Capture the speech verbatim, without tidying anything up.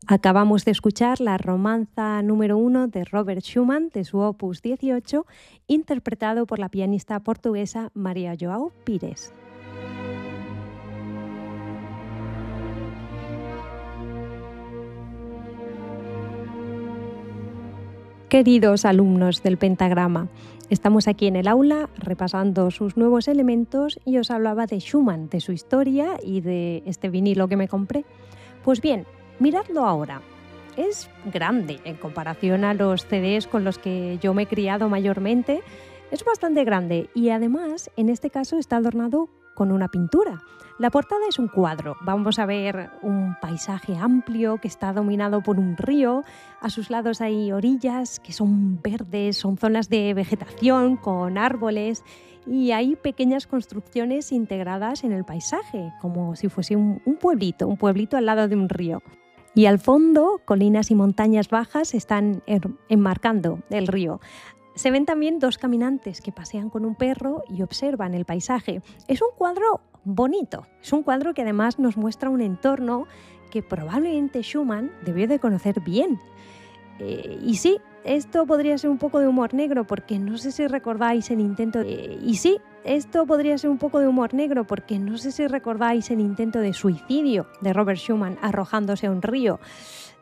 Acabamos de escuchar la romanza número uno de Robert Schumann, de su opus dieciocho, interpretado por la pianista portuguesa María João Pires. Queridos alumnos del pentagrama, estamos aquí en el aula repasando sus nuevos elementos y os hablaba de Schumann, de su historia y de este vinilo que me compré. Pues bien, miradlo ahora. Es grande en comparación a los C Ds con los que yo me he criado mayormente. Es bastante grande y además en este caso está adornado con una pintura. La portada es un cuadro. Vamos a ver un paisaje amplio que está dominado por un río. A sus lados hay orillas que son verdes, son zonas de vegetación con árboles y hay pequeñas construcciones integradas en el paisaje, como si fuese un, un pueblito, un pueblito al lado de un río. Y al fondo, colinas y montañas bajas están enmarcando el río. Se ven también dos caminantes que pasean con un perro y observan el paisaje. Es un cuadro bonito, es un cuadro que además nos muestra un entorno que probablemente Schumann debió de conocer bien. Eh, y sí, esto podría ser un poco de humor negro porque no sé si recordáis el intento de... Y sí, esto podría ser un poco de humor negro porque no sé si recordáis el intento de suicidio de Robert Schumann arrojándose a un río.